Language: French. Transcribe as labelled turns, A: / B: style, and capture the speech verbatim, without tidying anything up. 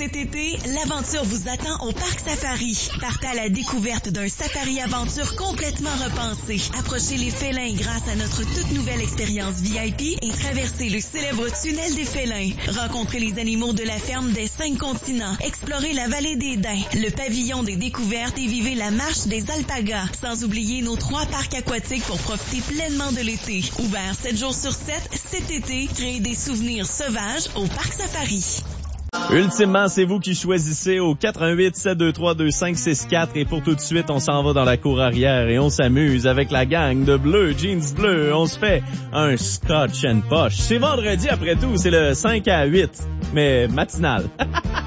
A: Cet été, l'aventure vous attend au Parc Safari. Partez à la découverte d'un safari-aventure complètement repensé. Approchez les félins grâce à notre toute nouvelle expérience V I P et traversez le célèbre tunnel des félins. Rencontrez les animaux de la ferme des cinq continents. Explorez la vallée des Daims, le pavillon des découvertes et vivez la marche des alpagas. Sans oublier nos trois parcs aquatiques pour profiter pleinement de l'été. Ouvert sept jours sur sept, cet été, créez des souvenirs sauvages au Parc Safari.
B: Ultimement, c'est vous qui choisissez au quatre un huit, sept deux trois, deux cinq six quatre et pour tout de suite, on s'en va dans la cour arrière et on s'amuse avec la gang de Bleu, Jeans Bleu. On se fait un Scotch and Posh. C'est vendredi après tout, c'est le cinq à huit, mais matinal.